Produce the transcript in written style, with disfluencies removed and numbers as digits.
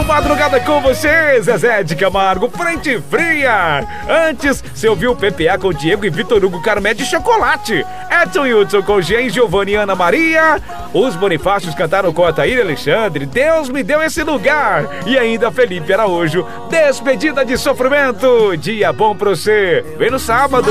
Madrugada com você, Zezé de Camargo, Frente Fria. Antes, você ouviu PPA com Diego e Vitor Hugo, Carmé de Chocolate. Edson e Hudson com Jean, Giovanni e Ana Maria. Os Bonifácios cantaram com Ataíra e Alexandre, Deus me deu esse lugar. E ainda Felipe Araújo, Despedida de Sofrimento. Dia bom pra você. Vem no sábado.